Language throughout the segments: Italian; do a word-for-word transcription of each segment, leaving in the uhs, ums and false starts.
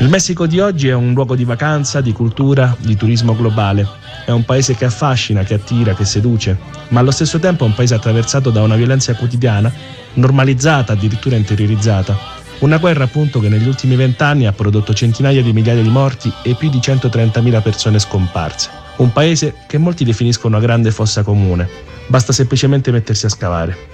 Il Messico di oggi è un luogo di vacanza, di cultura, di turismo globale. È un paese che affascina, che attira, che seduce, ma allo stesso tempo è un paese attraversato da una violenza quotidiana, normalizzata, addirittura interiorizzata. Una guerra appunto che negli ultimi vent'anni ha prodotto centinaia di migliaia di morti e più di centotrentamila persone scomparse. Un paese che molti definiscono una grande fossa comune. Basta semplicemente mettersi a scavare.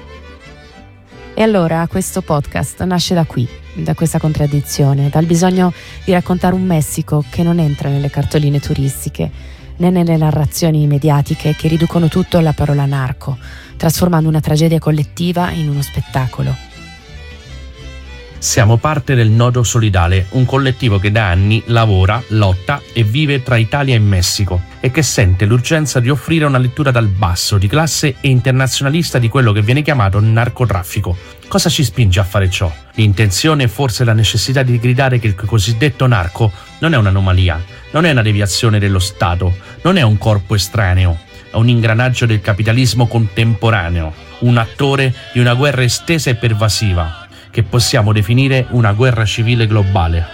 E allora questo podcast nasce da qui, da questa contraddizione, dal bisogno di raccontare un Messico che non entra nelle cartoline turistiche, né nelle narrazioni mediatiche che riducono tutto alla parola narco, trasformando una tragedia collettiva in uno spettacolo. Siamo parte del Nodo Solidale, un collettivo che da anni lavora, lotta e vive tra Italia e Messico e che sente l'urgenza di offrire una lettura dal basso, di classe e internazionalista di quello che viene chiamato narcotraffico. Cosa ci spinge a fare ciò? L'intenzione e forse la necessità di gridare che il cosiddetto narco non è un'anomalia, non è una deviazione dello Stato, non è un corpo estraneo, è un ingranaggio del capitalismo contemporaneo, un attore di una guerra estesa e pervasiva, che possiamo definire una guerra civile globale.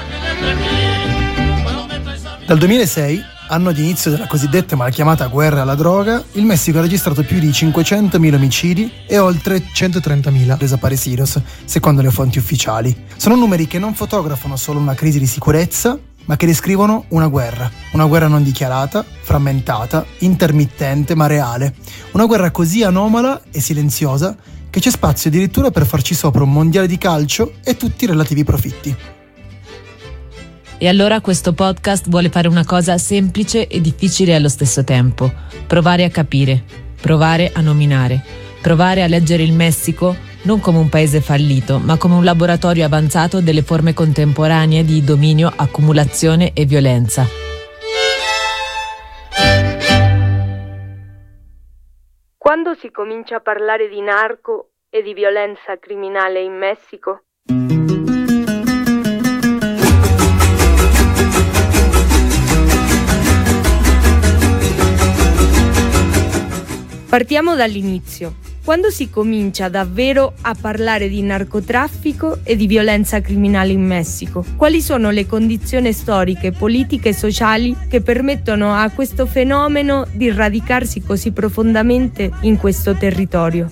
Dal duemilasei, anno di inizio della cosiddetta malchiamata guerra alla droga, il Messico ha registrato più di cinquecentomila omicidi e oltre centotrentamila desaparecidos, secondo le fonti ufficiali. Sono numeri che non fotografano solo una crisi di sicurezza, ma che descrivono una guerra. Una guerra non dichiarata, frammentata, intermittente, ma reale. Una guerra così anomala e silenziosa che c'è spazio addirittura per farci sopra un mondiale di calcio e tutti i relativi profitti. E allora questo podcast vuole fare una cosa semplice e difficile allo stesso tempo: provare a capire, provare a nominare, provare a leggere il Messico non come un paese fallito, ma come un laboratorio avanzato delle forme contemporanee di dominio, accumulazione e violenza. Quando si comincia a parlare di narco e di violenza criminale in Messico? Partiamo dall'inizio. Quando si comincia davvero a parlare di narcotraffico e di violenza criminale in Messico? Quali sono le condizioni storiche, politiche e sociali che permettono a questo fenomeno di radicarsi così profondamente in questo territorio?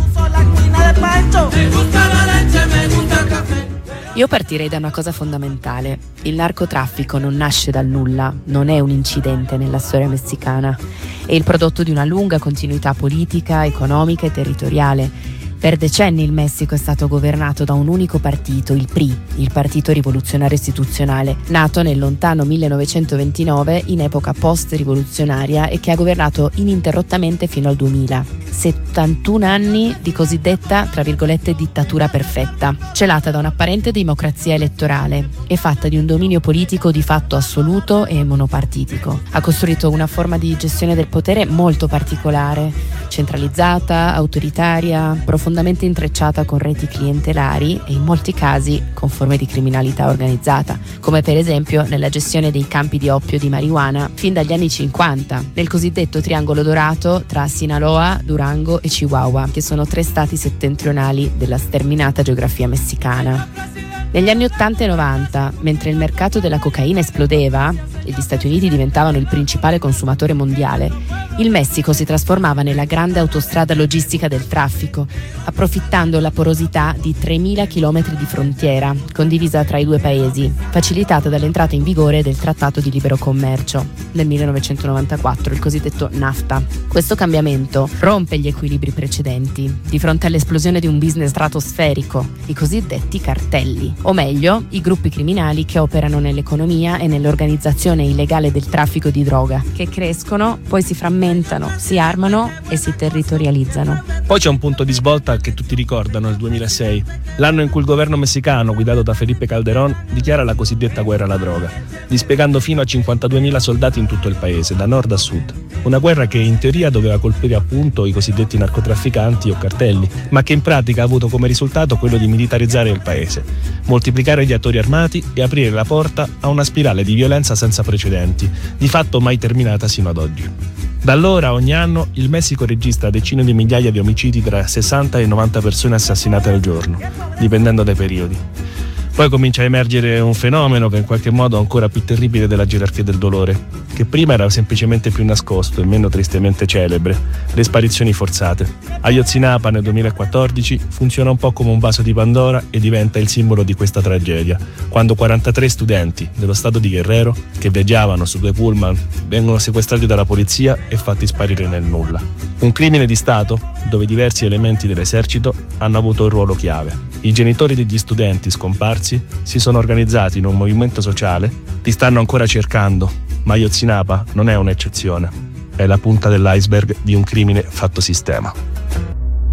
Io partirei da una cosa fondamentale. Il narcotraffico non nasce dal nulla, non è un incidente nella storia messicana. È il prodotto di una lunga continuità politica, economica e territoriale. Per decenni il Messico è stato governato da un unico partito, il P R I, il Partito Rivoluzionario Istituzionale, nato nel lontano millenovecentoventinove in epoca post-rivoluzionaria e che ha governato ininterrottamente fino al duemila. settantuno anni di cosiddetta, tra virgolette, dittatura perfetta, celata da un'apparente democrazia elettorale e fatta di un dominio politico di fatto assoluto e monopartitico. Ha costruito una forma di gestione del potere molto particolare, centralizzata, autoritaria, profondamente intrecciata con reti clientelari e in molti casi con forme di criminalità organizzata, come per esempio nella gestione dei campi di oppio e di marijuana fin dagli anni cinquanta, nel cosiddetto triangolo dorato tra Sinaloa, Durango e Chihuahua, che sono tre stati settentrionali della sterminata geografia messicana. Negli anni ottanta e novanta, mentre il mercato della cocaina esplodeva e gli Stati Uniti diventavano il principale consumatore mondiale, il Messico si trasformava nella grande autostrada logistica del traffico, approfittando la porosità di tremila chilometri di frontiera condivisa tra i due paesi, facilitata dall'entrata in vigore del Trattato di Libero Commercio nel millenovecentonovantaquattro, il cosiddetto NAFTA. Questo cambiamento rompe gli equilibri precedenti di fronte all'esplosione di un business stratosferico, i cosiddetti cartelli, o meglio, i gruppi criminali che operano nell'economia e nell'organizzazione illegale del traffico di droga, che crescono, poi si frammentano, si armano e si territorializzano. Poi c'è un punto di svolta che tutti ricordano, il duemilasei, l'anno in cui il governo messicano, guidato da Felipe Calderón, dichiara la cosiddetta guerra alla droga, dispiegando fino a cinquantaduemila soldati in tutto il paese, da nord a sud. Una guerra che in teoria doveva colpire appunto i cosiddetti narcotrafficanti o cartelli, ma che in pratica ha avuto come risultato quello di militarizzare il paese, moltiplicare gli attori armati e aprire la porta a una spirale di violenza senza precedenti, di fatto mai terminata sino ad oggi. Da allora, ogni anno, il Messico registra decine di migliaia di omicidi tra sessanta e novanta persone assassinate al giorno, dipendendo dai periodi. Poi comincia a emergere un fenomeno che è in qualche modo è ancora più terribile della gerarchia del dolore, che prima era semplicemente più nascosto e meno tristemente celebre: le sparizioni forzate. Ayotzinapa nel duemilaquattordici funziona un po' come un vaso di Pandora e diventa il simbolo di questa tragedia, quando quarantatré studenti dello stato di Guerrero, che viaggiavano su due pullman, vengono sequestrati dalla polizia e fatti sparire nel nulla. Un crimine di Stato dove diversi elementi dell'esercito hanno avuto un ruolo chiave. I genitori degli studenti scomparsi si sono organizzati in un movimento sociale, li stanno ancora cercando, ma Ayotzinapa non è un'eccezione, è la punta dell'iceberg di un crimine fatto sistema.